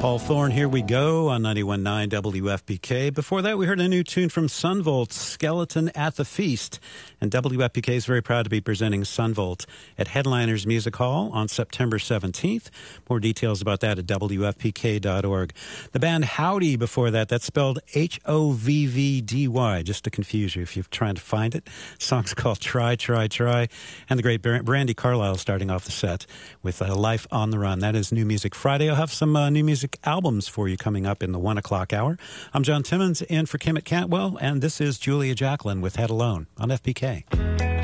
Paul Thorne, Here We Go on 91.9 WFPK. Before that, we heard a new tune from Sunvolt, Skeleton at the Feast. And WFPK is very proud to be presenting Sunvolt at Headliners Music Hall on September 17th. More details about that at WFPK.org. The band Howdy before that, that's spelled H-O-V-V-D-Y, just to confuse you if you're trying to find it. The song's called Try, Try, Try. And the great Brandy Carlisle starting off the set with Life on the Run. That is New Music Friday. I'll have some new music albums for you coming up in the 1 o'clock hour. I'm John Timmons in for Kim at Cantwell, and this is Julia Jacklin with Head Alone on FPK.